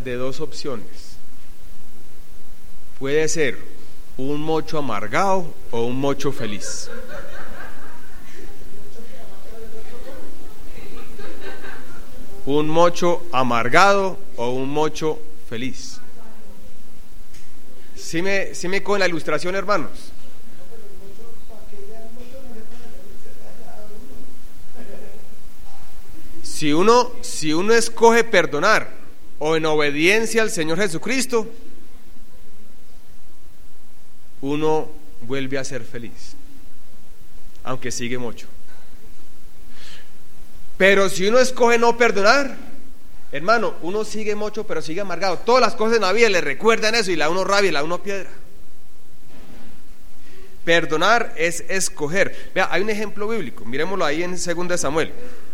de dos opciones. Puede ser un mocho amargado o un mocho feliz. Un mocho amargado o un mocho feliz. ¿Sí me cogen la ilustración, hermanos? Si uno escoge perdonar o en obediencia al Señor Jesucristo, uno vuelve a ser feliz, aunque sigue mocho. Pero si uno escoge no perdonar, hermano, uno sigue mocho, pero sigue amargado. Todas las cosas en la vida le recuerdan eso y la uno rabia y la uno piedra. Perdonar es escoger. Vea, hay un ejemplo bíblico, miremoslo ahí en 2 Samuel.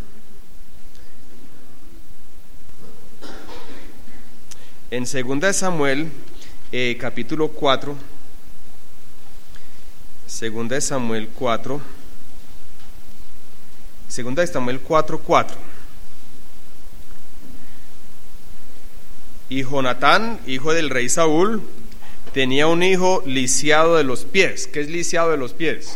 En 2 Samuel, capítulo 4, 2 Samuel 4, 2 Samuel 4:4. Y Jonatán, hijo del rey Saúl, tenía un hijo lisiado de los pies. ¿Qué es lisiado de los pies?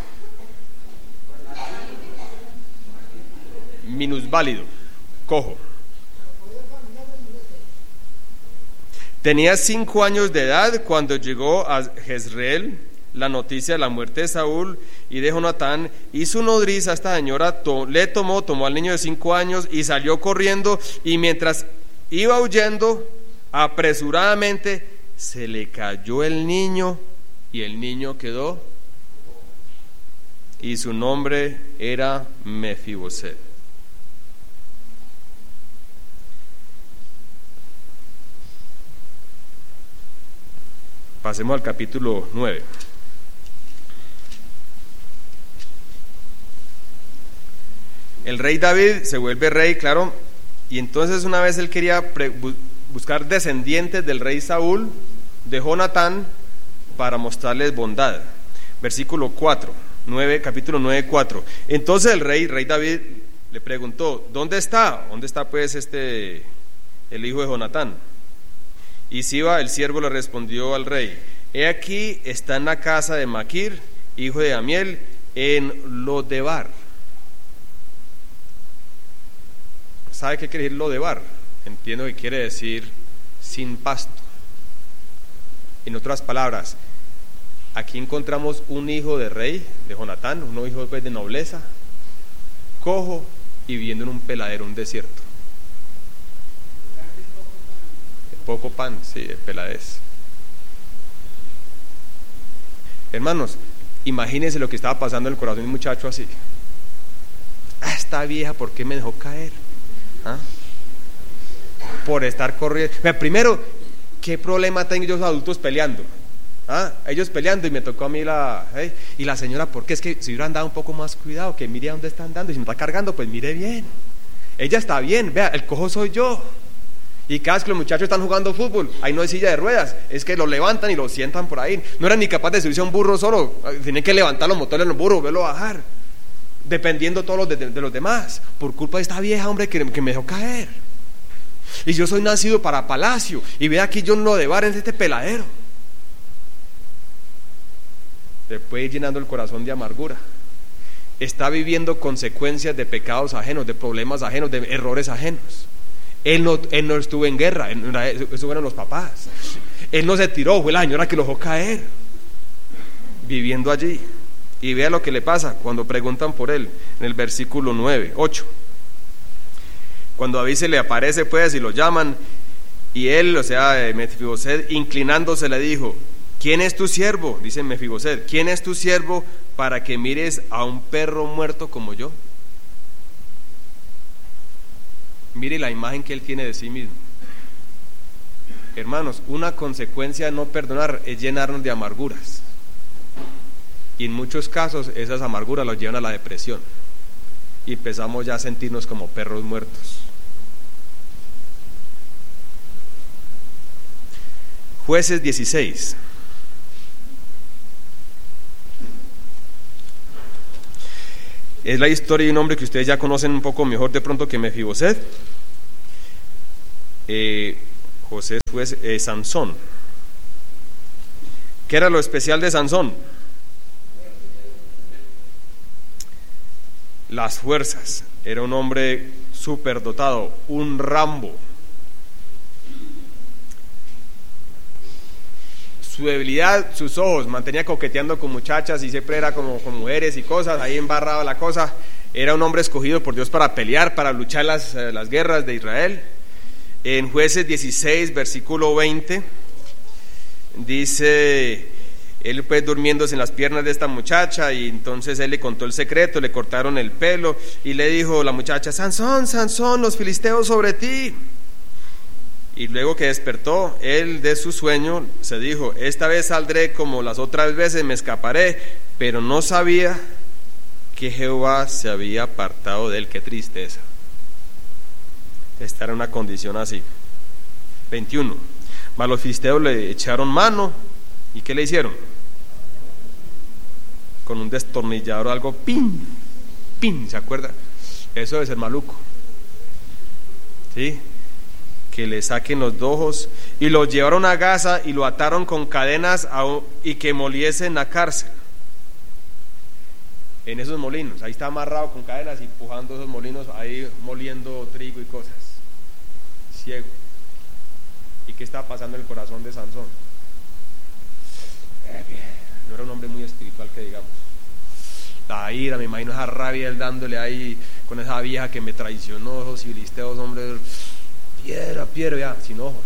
Minusválido, cojo. Tenía 5 años de edad cuando llegó a Jezreel la noticia de la muerte de Saúl y de Jonatán, y su nodriza, esta señora, tomó al niño de 5 años y salió corriendo, y mientras iba huyendo, apresuradamente se le cayó el niño, y el niño quedó, y su nombre era Mefiboset. Pasemos al capítulo 9. El rey David se vuelve rey, claro, y entonces una vez él quería buscar descendientes del rey Saúl, de Jonatán, para mostrarles bondad. Versículo 4, capítulo 9, 4. Entonces el rey David le preguntó, ¿dónde está pues el hijo de Jonatán? Y Siba, el siervo, le respondió al rey, he aquí, está en la casa de Maquir, hijo de Amiel, en Lodebar. ¿Sabe qué quiere decir Lodebar? Entiendo que quiere decir sin pasto. En otras palabras, aquí encontramos un hijo de rey, de Jonatán, un hijo de nobleza, cojo y viviendo en un peladero, un desierto. Poco pan, sí, de peladez. Hermanos, imagínense lo que estaba pasando en el corazón de un muchacho así. Esta vieja, ¿por qué me dejó caer? ¿Ah? Por estar corriendo. Primero, ¿qué problema tengo yo los adultos peleando? Ellos peleando y me tocó a mí y la señora, ¿por qué? Es que si hubiera andado un poco más cuidado, que mire a dónde está andando, y si me está cargando, pues mire bien. Ella está bien, vea, el cojo soy yo. Y cada vez que los muchachos están jugando fútbol, ahí no hay silla de ruedas, es que lo levantan y lo sientan por ahí. No eran ni capaces de subirse a un burro solo, tienen que levantar los motores del burro, verlo bajar, dependiendo todos de los demás, por culpa de esta vieja, hombre, que me dejó caer. Y yo soy nacido para palacio, y ve aquí yo en Lodebar, en este peladero. Después llenando el corazón de amargura. Está viviendo consecuencias de pecados ajenos, de problemas ajenos, de errores ajenos. Él no estuvo en guerra, eso fueron los papás. Él no se tiró, fue la señora que lo dejó caer, viviendo allí. Y vea lo que le pasa cuando preguntan por él, en el versículo 9, 8. Cuando David se le aparece pues y lo llaman, y él, Mefiboset, inclinándose le dijo, ¿quién es tu siervo? Dice Mefiboset, ¿quién es tu siervo para que mires a un perro muerto como yo? Mire la imagen que él tiene de sí mismo. Hermanos, una consecuencia de no perdonar es llenarnos de amarguras. Y en muchos casos esas amarguras los llevan a la depresión. Y empezamos ya a sentirnos como perros muertos. Jueces 16. Es la historia de un hombre que ustedes ya conocen un poco mejor de pronto que Mefiboset. José fue Sansón. ¿Qué era lo especial de Sansón? Las fuerzas. Era un hombre superdotado, un Rambo. Su debilidad, sus ojos, mantenía coqueteando con muchachas y siempre era como con mujeres y cosas, ahí embarraba la cosa. Era un hombre escogido por Dios para pelear, para luchar las guerras de Israel. En Jueces 16, versículo 20, dice, él pues durmiéndose en las piernas de esta muchacha, y entonces él le contó el secreto, le cortaron el pelo, y le dijo la muchacha: Sansón, Sansón, los filisteos sobre ti. Y luego que despertó él de su sueño, se dijo: esta vez saldré como las otras veces, me escaparé. Pero no sabía que Jehová se había apartado de él. Qué tristeza estar en una condición así. 21. Mas los filisteos le echaron mano. ¿Y qué le hicieron? Con un destornillador, algo, pin, pin, ¿se acuerda? Eso debe ser maluco, ¿sí? Que le saquen los ojos, y lo llevaron a Gaza y lo ataron con cadenas y que moliese en la cárcel. En esos molinos, ahí está amarrado con cadenas y empujando esos molinos, ahí moliendo trigo y cosas, ciego. ¿Y qué estaba pasando en el corazón de Sansón? No era un hombre muy espiritual, que digamos. La ira, me imagino esa rabia, él dándole ahí con esa vieja que me traicionó, esos filisteos, hombre, piedra, ya, sin ojos,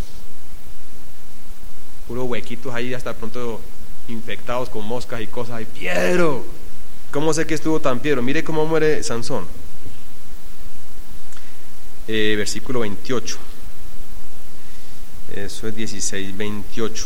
puros huequitos ahí, hasta pronto infectados con moscas y cosas ahí. Piedro, ¿cómo sé que estuvo tan piedro? Mire cómo muere Sansón. Versículo 28, eso es 16, 28.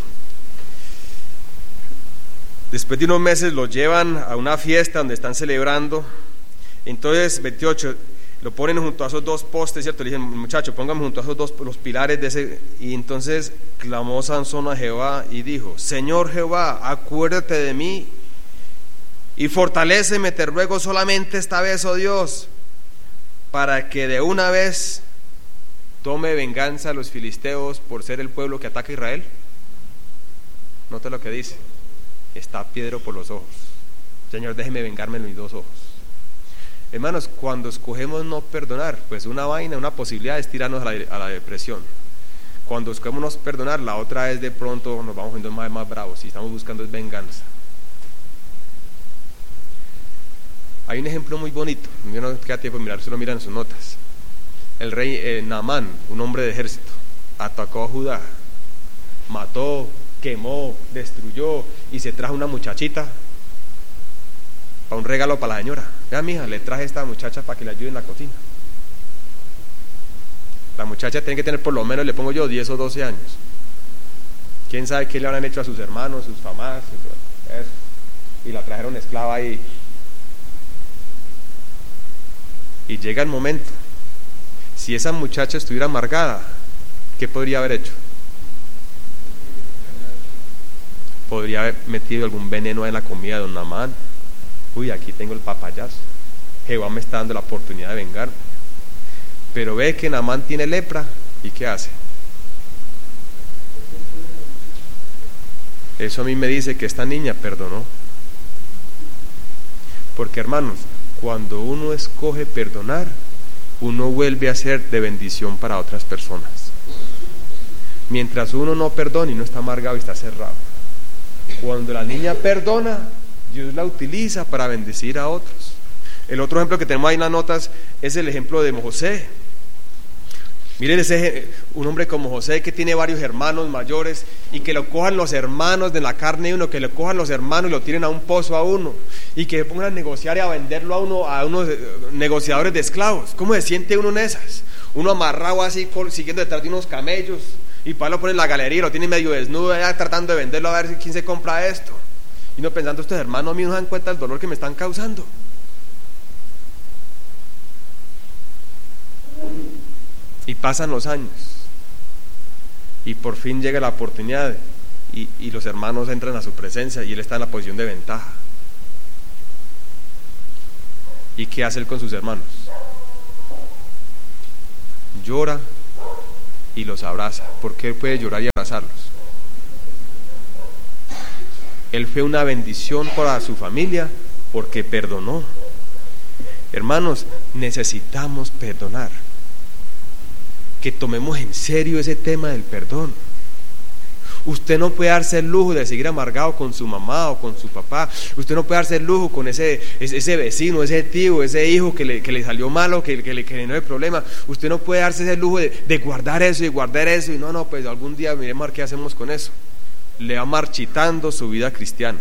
Después de unos meses lo llevan a una fiesta donde están celebrando. Entonces 28, lo ponen junto a esos dos postes, ¿cierto? Le dicen: muchacho, póngame junto a esos dos, los pilares de ese. Y entonces clamó Sansón a Jehová y dijo: Señor Jehová, acuérdate de mí y fortaléceme, te ruego solamente esta vez, oh Dios, para que de una vez tome venganza a los filisteos por ser el pueblo que ataca a Israel. Nota lo que dice: está piedro por los ojos. Señor, déjeme vengarme en mis dos ojos. Hermanos, cuando escogemos no perdonar, pues una vaina, una posibilidad es tirarnos a la depresión. Cuando escogemos no perdonar, la otra es de pronto nos vamos viendo más bravos y estamos buscando es venganza. Hay un ejemplo muy bonito, no queda tiempo de mirar, solo miran sus notas. El rey Naamán, un hombre de ejército, atacó a Judá, mató, quemó, destruyó y se trajo una muchachita para un regalo para la señora. Vea, mija, le traje a esta muchacha para que le ayude en la cocina. La muchacha tiene que tener por lo menos, le pongo yo, 10 o 12 años. ¿Quién sabe qué le habrán hecho a sus hermanos, sus mamás? Y la trajeron esclava ahí. Y llega el momento, si esa muchacha estuviera amargada, ¿qué podría haber hecho? Podría haber metido algún veneno en la comida de don Naamán. Uy, aquí tengo el papayazo, Jehová me está dando la oportunidad de vengarme. Pero ve que Naamán tiene lepra, ¿y qué hace? Eso a mí me dice que esta niña perdonó. Porque, hermanos, cuando uno escoge perdonar, uno vuelve a ser de bendición para otras personas. Mientras uno no perdona y no está amargado y está cerrado. Cuando la niña perdona, Dios la utiliza para bendecir a otros. El otro ejemplo que tenemos ahí en las notas es el ejemplo de José. Miren un hombre como José que tiene varios hermanos mayores y que lo cojan los hermanos de la carne de uno, que lo cojan los hermanos y lo tiren a un pozo a uno y que se pongan a negociar y a venderlo a unos negociadores de esclavos. ¿Cómo se siente uno en esas? Uno amarrado así, siguiendo detrás de unos camellos, y para lo ponen en la galería y lo tienen medio desnudo allá tratando de venderlo a ver quién se compra esto. Y uno pensando, estos hermanos míos no dan cuenta del dolor que me están causando. Y pasan los años y por fin llega la oportunidad y los hermanos entran a su presencia y él está en la posición de ventaja. ¿Y qué hace él con sus hermanos? Llora y los abraza. ¿Por qué puede llorar y abrazarlos? Él fue una bendición para su familia porque perdonó. Hermanos, necesitamos perdonar. Que tomemos en serio ese tema del perdón. Usted no puede darse el lujo de seguir amargado con su mamá o con su papá. Usted no puede darse el lujo con ese vecino, ese tío, ese hijo que le salió malo, que le generó el problema. Usted no puede darse ese lujo de guardar eso y guardar eso. Y no, pues algún día miremos qué hacemos con eso. Le va marchitando su vida cristiana.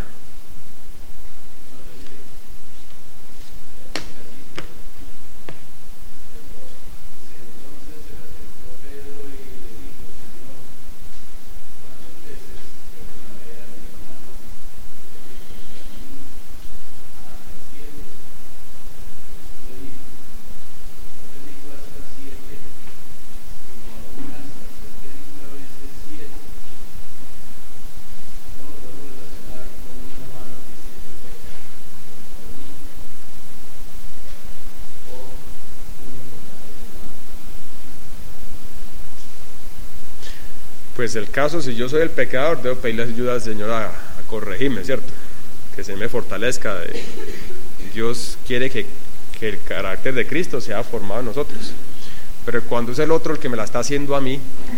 Pues el caso, si yo soy el pecador, debo pedirle ayuda al Señor a corregirme, ¿cierto? Que se me fortalezca. Dios quiere que el carácter de Cristo sea formado en nosotros. Pero cuando es el otro el que me la está haciendo a mí,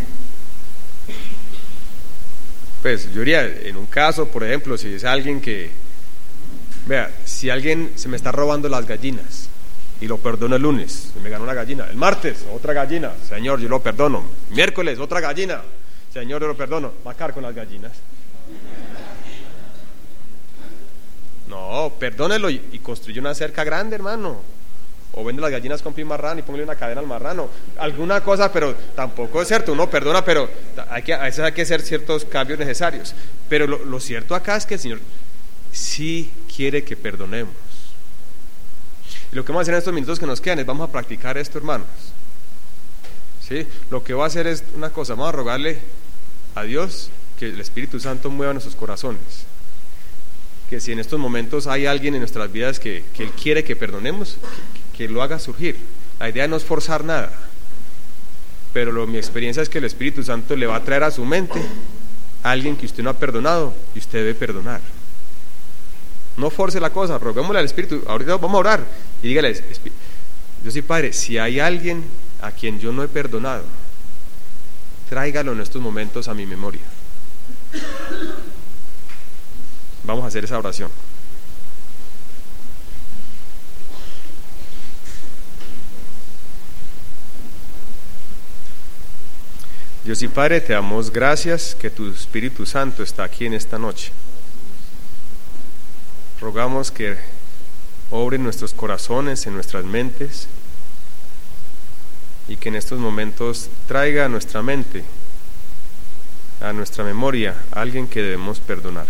pues yo diría, en un caso, por ejemplo, si es alguien que, vea, si alguien se me está robando las gallinas y lo perdono el lunes, me ganó una gallina, el martes, otra gallina, Señor, yo lo perdono, miércoles, otra gallina, Señor, yo lo perdono, va a caer con las gallinas. No, perdónelo y construye una cerca grande, hermano. O vende las gallinas con pie marrano y ponle una cadena al marrano. Alguna cosa, pero tampoco es cierto, uno perdona, pero a veces hay que hacer ciertos cambios necesarios. Pero lo cierto acá es que el Señor sí quiere que perdonemos. Y lo que vamos a hacer en estos minutos que nos quedan es vamos a practicar esto, hermanos. ¿Sí? Lo que va a hacer es una cosa, vamos a rogarle a Dios que el Espíritu Santo mueva nuestros corazones, que si en estos momentos hay alguien en nuestras vidas que Él quiere que perdonemos, que lo haga surgir. La idea no es forzar nada, pero mi experiencia es que el Espíritu Santo le va a traer a su mente a alguien que usted no ha perdonado y usted debe perdonar. No force la cosa, roguémosle al Espíritu. Ahorita vamos a orar y dígale: Dios y Padre, si hay alguien a quien yo no he perdonado, tráigalo en estos momentos a mi memoria. Vamos a hacer esa oración. Dios y Padre, te damos gracias que tu Espíritu Santo está aquí en esta noche. Rogamos que obre en nuestros corazones, en nuestras mentes, y que en estos momentos traiga a nuestra mente, a nuestra memoria, a alguien que debemos perdonar.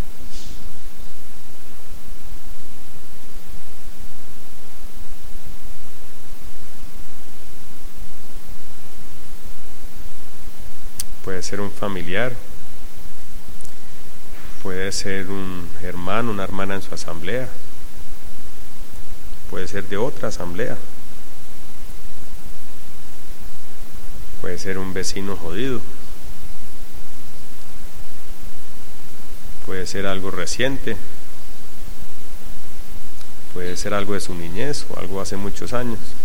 Puede ser un familiar, puede ser un hermano, una hermana en su asamblea, puede ser de otra asamblea, puede ser un vecino jodido, puede ser algo reciente, puede ser algo de su niñez o algo hace muchos años.